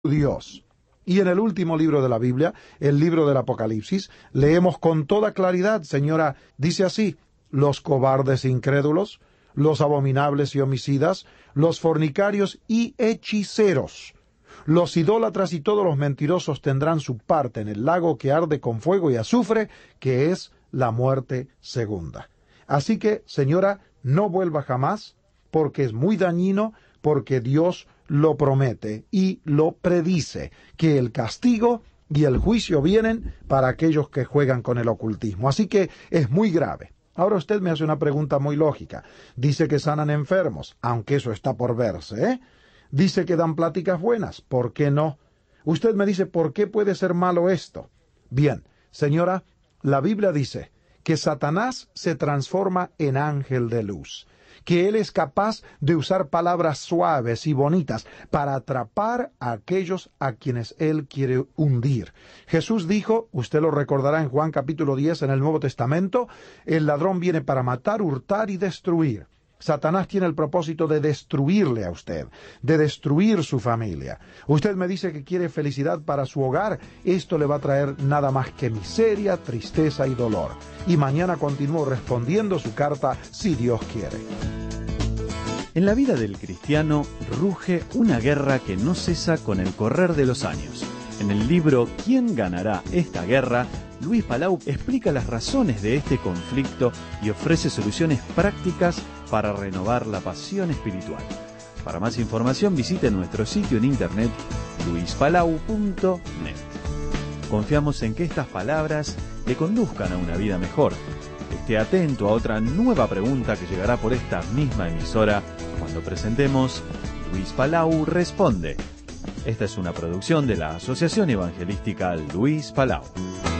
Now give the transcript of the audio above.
Dios. Y en el último libro de la Biblia, el libro del Apocalipsis, leemos con toda claridad, señora, dice así: los cobardes e incrédulos, los abominables y homicidas, los fornicarios y hechiceros, los idólatras y todos los mentirosos tendrán su parte en el lago que arde con fuego y azufre, que es la muerte segunda. Así que, señora, no vuelva jamás, porque es muy dañino, porque Dios lo promete y lo predice, que el castigo y el juicio vienen para aquellos que juegan con el ocultismo. Así que es muy grave. Ahora usted me hace una pregunta muy lógica. Dice que sanan enfermos, aunque eso está por verse, ¿eh? Dice que dan pláticas buenas, ¿por qué no? Usted me dice, ¿por qué puede ser malo esto? Bien, señora, la Biblia dice que Satanás se transforma en ángel de luz, que él es capaz de usar palabras suaves y bonitas para atrapar a aquellos a quienes él quiere hundir. Jesús dijo, usted lo recordará en Juan capítulo 10 en el Nuevo Testamento, el ladrón viene para matar, hurtar y destruir. Satanás tiene el propósito de destruirle a usted, de destruir su familia. Usted me dice que quiere felicidad para su hogar. Esto le va a traer nada más que miseria, tristeza y dolor. Y mañana continúo respondiendo su carta, si Dios quiere. En la vida del cristiano ruge una guerra que no cesa con el correr de los años. En el libro ¿Quién ganará esta guerra?, Luis Palau explica las razones de este conflicto y ofrece soluciones prácticas para renovar la pasión espiritual. Para más información visite nuestro sitio en internet luispalau.net. Confiamos en que estas palabras le conduzcan a una vida mejor. Esté atento a otra nueva pregunta que llegará por esta misma emisora cuando presentemos Luis Palau Responde. Esta es una producción de la Asociación Evangelística Luis Palau.